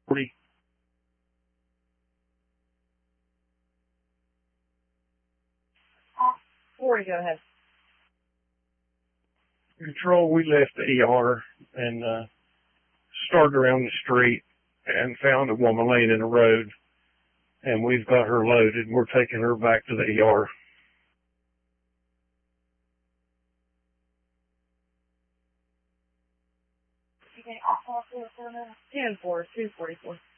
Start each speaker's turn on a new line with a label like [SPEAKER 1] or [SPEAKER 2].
[SPEAKER 1] 40.
[SPEAKER 2] Go ahead.
[SPEAKER 1] Control, we left the ER and started around the street and found a woman laying in the road, and we've got her loaded. We're taking her back to the ER.
[SPEAKER 2] Okay, I'll call 10-4, 244.